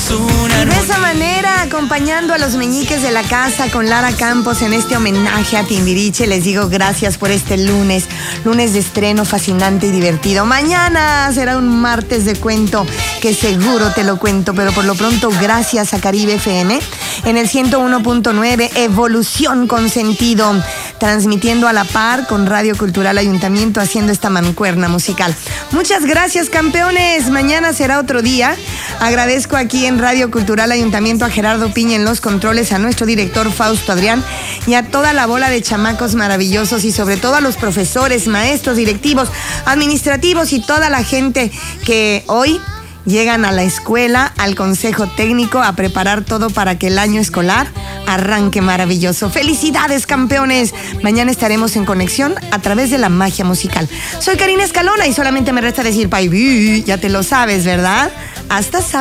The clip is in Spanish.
Y de esa manera, acompañando a los meñiques de la casa con Lara Campos en este homenaje a Timbiriche, les digo gracias por este lunes de estreno fascinante y divertido. Mañana será un martes de cuento que seguro te lo cuento, pero por lo pronto gracias a Caribe FM en el 101.9, Evolución con Sentido, transmitiendo a la par con Radio Cultural Ayuntamiento, haciendo esta mancuerna musical. Muchas gracias, campeones. Mañana será otro día. Agradezco aquí en Radio Cultural Ayuntamiento a Gerardo Piña en los controles, a nuestro director Fausto Adrián y a toda la bola de chamacos maravillosos y sobre todo a los profesores, maestros, directivos, administrativos y toda la gente que hoy llegan a la escuela, al consejo técnico, a preparar todo para que el año escolar arranque maravilloso. ¡Felicidades, campeones! Mañana estaremos en conexión a través de la magia musical. Soy Karina Escalona y solamente me resta decir bye, ya te lo sabes, ¿verdad? Hasta sábado.